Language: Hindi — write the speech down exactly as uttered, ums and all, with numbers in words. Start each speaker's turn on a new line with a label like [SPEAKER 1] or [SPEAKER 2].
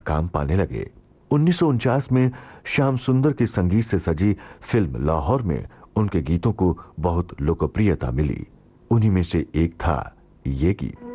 [SPEAKER 1] काम पाने लगे। उन्नीस सौ उनचास में श्याम सुंदर के संगीत से सजी फिल्म लाहौर में उनके गीतों को बहुत लोकप्रियता मिली। उन्हीं में से एक था ये गीत।